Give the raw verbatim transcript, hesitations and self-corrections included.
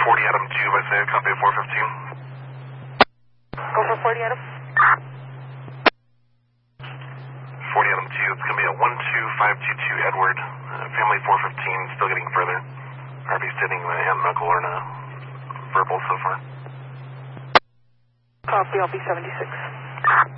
forty Adam two, I say, copy four fifteen. Go for forty Adam. forty Adam two, it's going to be a one two five two two Edward, uh, family four fifteen, still getting further. R V sitting in the hand knuckle or in a verbal so far. Copy, I'll be seventy-six.